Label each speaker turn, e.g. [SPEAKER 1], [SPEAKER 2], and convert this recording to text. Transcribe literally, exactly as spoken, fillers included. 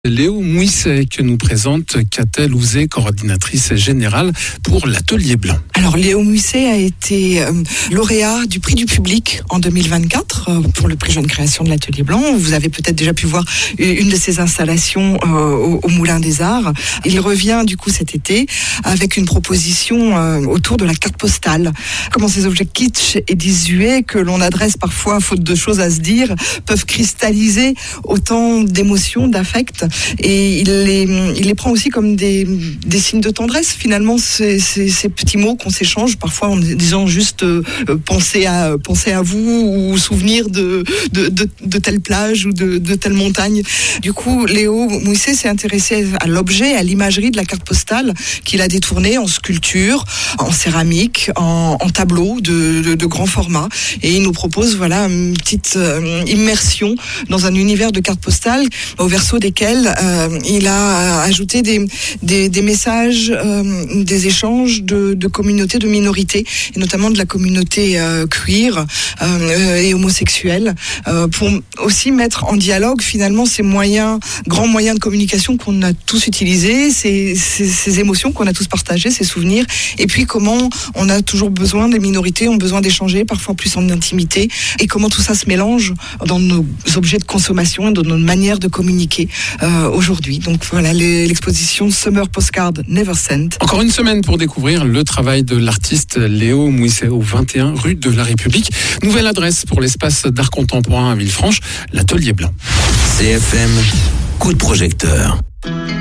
[SPEAKER 1] Léo Mouisset que nous présente Catel Ouzé, coordinatrice générale pour l'Atelier Blanc.
[SPEAKER 2] Alors Léo Mouisset a été euh, lauréat du prix du public en deux mille vingt-quatre euh, pour le prix Jeune Création de l'Atelier Blanc. Vous avez peut-être déjà pu voir une de ses installations euh, au, au Moulin des Arts. Il revient du coup cet été avec une proposition euh, autour de la carte postale. Comment ces objets kitsch et désuets que l'on adresse parfois faute de choses à se dire peuvent cristalliser autant d'émotions, d'affects. Et il les, il les prend aussi comme des, des signes de tendresse. Finalement, ces, ces, ces petits mots qu'on s'échange, parfois en disant juste euh, pensez à pensez à vous ou souvenir de de, de, de telle plage ou de, de telle montagne. Du coup, Léo Mouisset s'est intéressé à l'objet, à l'imagerie de la carte postale qu'il a détournée en sculpture, en céramique, en, en tableau de, de, de grand format. Et il nous propose voilà une petite euh, immersion dans un univers de cartes postales au verso desquelles Euh, il a ajouté des, des, des messages, euh, des échanges de, de communautés, de minorités, et notamment de la communauté euh, queer euh, et homosexuelle, euh, pour aussi mettre en dialogue finalement ces moyens, grands moyens de communication qu'on a tous utilisés, ces, ces, ces émotions qu'on a tous partagées, ces souvenirs, et puis comment on a toujours besoin, des minorités ont besoin d'échanger, parfois plus en intimité, et comment tout ça se mélange dans nos objets de consommation et dans nos manières de communiquer Euh, aujourd'hui. Donc voilà, les, l'exposition Summer Postcard Never Sent.
[SPEAKER 1] Encore une semaine pour découvrir le travail de l'artiste Léo Mouisset au vingt et un rue de la République. Nouvelle adresse pour l'espace d'art contemporain à Villefranche, l'Atelier Blanc.
[SPEAKER 3] C F M, coup de projecteur.